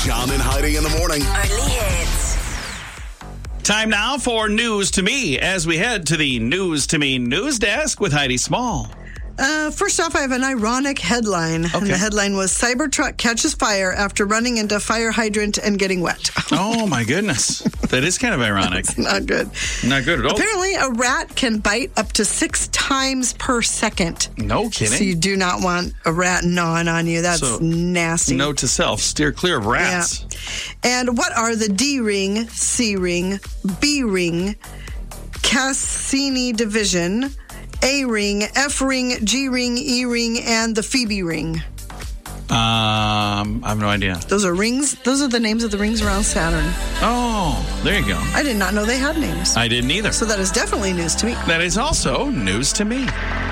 John and Heidi in the morning. Early hits. Time now for News to Me as we head to the News to Me news desk with Heidi Small. First off, I have an ironic headline. Okay. And the headline was, Cybertruck catches fire after running into fire hydrant and getting wet. Oh, my goodness. That is kind of ironic. Not good. Not good at all. Apparently, a rat can bite up to 6 times per second. No kidding. So you do not want a rat gnawing on you. That's nasty. Note to self, steer clear of rats. Yeah. And what are the D ring, C ring, B ring, Cassini division, A ring, F ring, G ring, E ring, and the Phoebe ring? I have no idea. Those are rings. Those are the names of the rings around Saturn. Oh, there you go. I did not know they had names. I didn't either. So that is definitely news to me. That is also news to me.